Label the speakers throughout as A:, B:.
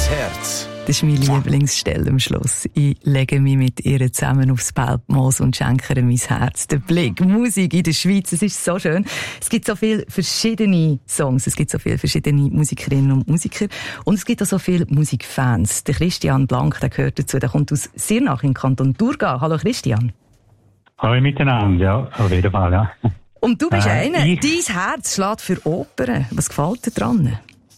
A: dein Herz.
B: Das ist meine Lieblingsstelle am Schluss. Ich lege mich mit ihr zusammen aufs Belbmoos und schenke ihr mein Herz. Der Blick, Musik in der Schweiz, es ist so schön. Es gibt so viele verschiedene Songs, es gibt so viele verschiedene Musikerinnen und Musiker und es gibt auch so viele Musikfans. Der Christian Blank, der gehört dazu, der kommt aus Sirnach im Kanton Thurgau. Hallo Christian.
C: Hallo miteinander, ja, auf jeden Fall, ja.
B: Und du bist einer, dein Herz schlägt für Opern. Was gefällt dir dran?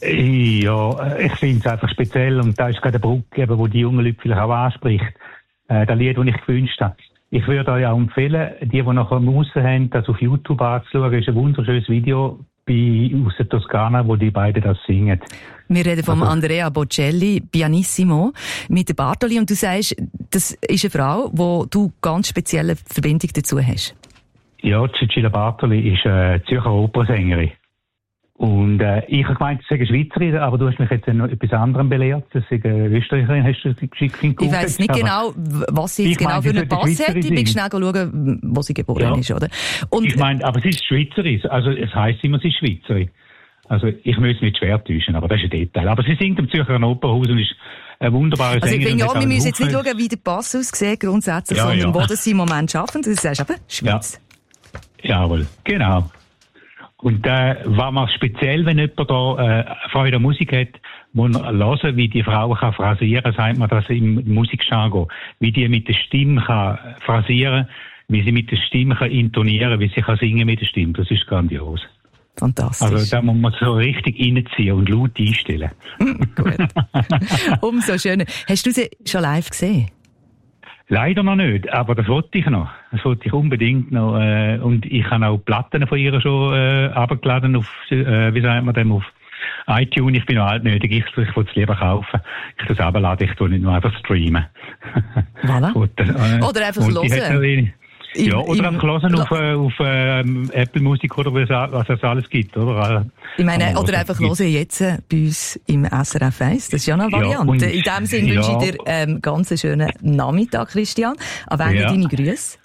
C: Ja, ich finde es einfach speziell und da ist gerade eine Brücke, die die jungen Leute vielleicht auch anspricht. Das Lied, das ich gewünscht habe. Ich würde euch auch empfehlen, die nachher Muße haben, das auf YouTube anzuschauen, ist ein wunderschönes Video aus der Toskana, wo die beiden das singen.
B: Wir reden von Andrea Bocelli, Pianissimo, mit der Bartoli und du sagst, das ist eine Frau, wo du ganz spezielle Verbindung dazu hast.
C: Ja, Cecilia Bartoli ist Zürcher Opernsängerin. Und ich habe gemeint, sie sei eine Schweizerin, aber du hast mich jetzt noch etwas anderem belehrt. Das ist eine Österreicherin, hast du geschickt geguckt?
B: Ich weiss nicht genau, was sie jetzt genau für einen Pass hat. Ich bin schnell schauen, wo sie geboren ist, oder? Und
C: ich meine, aber sie ist Schweizerin. Also es heisst immer, sie ist Schweizerin. Also ich muss nicht schwer täuschen, aber das ist ein Detail. Aber sie singt im Zürcher Opernhaus und ist eine wunderbare Sängerin.
B: Also wir müssen jetzt nicht schauen, wie der Pass aussieht grundsätzlich, sondern wo das sie im Moment arbeiten. Du sagst aber Schweiz.
C: Ja. Jawohl, genau. Und was man speziell, wenn jemand da Freude an Musik hat, muss man hören, wie die Frau kann phrasieren, sagt man das im Musikjargon, wie die mit der Stimme kann phrasieren, wie sie mit der Stimme kann intonieren, wie sie kann singen mit der Stimme. Das ist grandios.
B: Fantastisch.
C: Also da muss man so richtig reinziehen und laut einstellen.
B: Gut. Umso schöner. Hast du sie schon live gesehen?
C: Leider noch nicht, aber das wollte ich noch. Das wollte ich unbedingt noch. Und ich habe auch Platten von ihr schon abgeladen auf, wie sagt man dem, auf iTunes. Ich bin noch altnötig, ich will es lieber kaufen. Ich das abladen, ich tue nicht nur einfach streamen.
B: Voilà. Oder einfach hören.
C: Ja, oder einfach hören auf Apple Music oder was es alles gibt, oder?
B: Ich meine, oder einfach hören jetzt bei uns im SRF 1. Das ist ja eine Variante. In dem Sinne wünsche ich dir ganz einen schönen Nachmittag, Christian. An wen deine Grüße?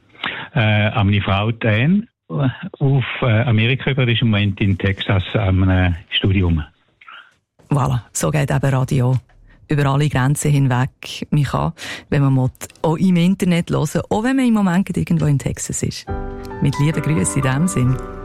C: An meine Frau Dan auf Amerika, die ist im Moment in Texas am Studium.
B: Voilà, so geht eben Radio. Über alle Grenzen hinweg. Man kann, wenn man will, auch im Internet hören, auch wenn man im Moment irgendwo in Texas ist. Mit lieben Grüßen in diesem Sinn.